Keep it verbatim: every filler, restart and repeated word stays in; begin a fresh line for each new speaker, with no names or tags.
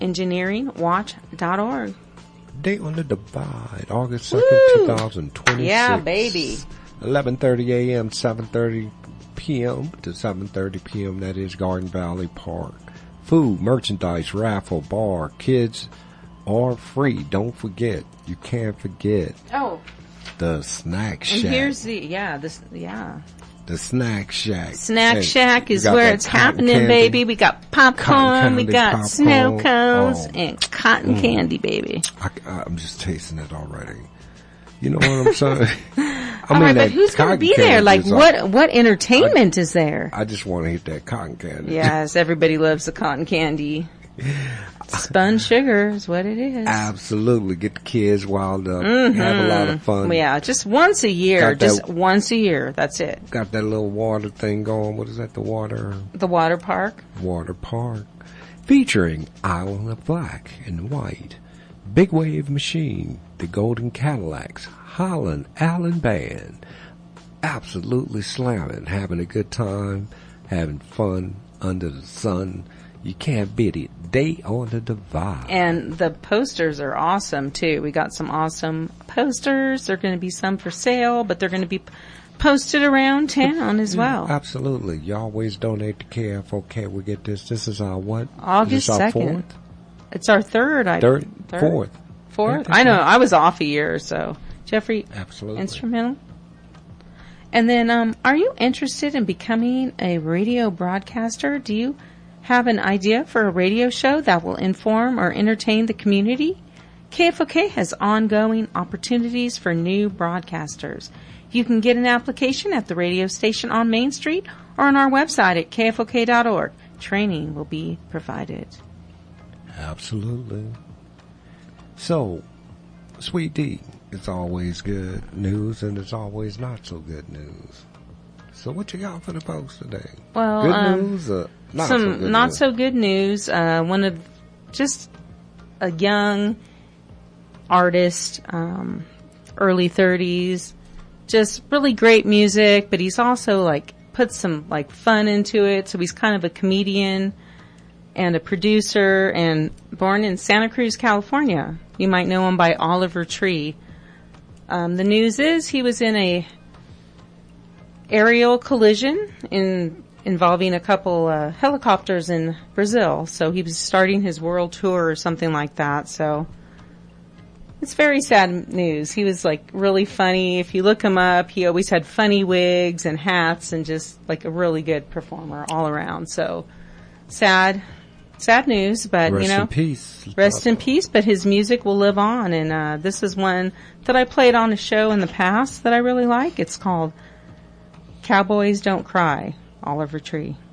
engineering watch dot org.
Day on the Divide, August second, twenty twenty-six.
Yeah, baby.
eleven thirty a.m., seven thirty p.m. to seven thirty p.m. That is Garden Valley Park. Food, merchandise, raffle, bar, kids are free. Don't forget. You can't forget.
Oh.
The Snack Shack.
And here's the, yeah, this, yeah.
The Snack Shack.
Snack
hey,
Shack is where it's happening,
candy.
baby. We got popcorn, we got
popcorn.
snow cones,
oh.
and cotton mm. candy, baby.
I, I'm just tasting it already. You know what I'm saying? I
All
mean,
right, but who's going to be there? Like, what like, what entertainment
I,
is there?
I just want to eat that cotton candy.
Yes, everybody loves the cotton candy. Spun sugar is what it is.
Absolutely. Get the kids wild up.
Mm-hmm.
Have a lot of fun.
Yeah, just once a year. Got just that, once a year. That's it.
Got that little water thing going. What is that? The water?
The water park.
Water park. Featuring Island of Black and White, Big Wave Machine, the Golden Cadillacs, Holland Allen Band. Absolutely slamming. Having a good time. Having fun under the sun. You can't beat it. Day on the Divide.
And the posters are awesome, too. We got some awesome posters. There are going to be some for sale, but they're going to be posted around town as well.
Absolutely. You always donate to K F O K. We get this. This is our what?
August second. It's our third. I
third? third? Fourth.
Fourth? I know. I was off a year, so. Jeffrey?
Absolutely.
Instrumental? And then, um, are you interested in becoming a radio broadcaster? Do you have an idea for a radio show that will inform or entertain the community? K F O K has ongoing opportunities for new broadcasters. You can get an application at the radio station on Main Street or on our website at K F O K dot org. Training will be provided.
Absolutely. So, Sweet D, it's always good news and it's always not so good news. So what you got for the post today?
Well,
good
um,
news or not
some
so good
not
news?
so good news. Uh, one of just a young artist, um, early thirties, just really great music, but he's also like put some like fun into it. So he's kind of a comedian and a producer, and born in Santa Cruz, California. You might know him by Oliver Tree. Um, the news is he was in a aerial collision in involving a couple uh, helicopters in Brazil. So he was starting his world tour or something like that. So it's very sad news. He was like really funny. If you look him up, he always had funny wigs and hats and just like a really good performer all around. So sad, sad news, but
rest
you know,
in peace.
rest in peace, but his music will live on. And, uh, this is one that I played on a show in the past that I really like. It's called Cowboys Don't Cry, Oliver Tree.